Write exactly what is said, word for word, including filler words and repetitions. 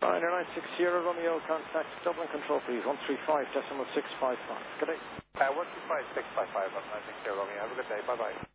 nine nine six Sierra Romeo, contact Dublin Control, please. one three five decimal six five five. Good day. Uh, one two five six five five, nine six Sierra Romeo. Have a good day. Bye-bye.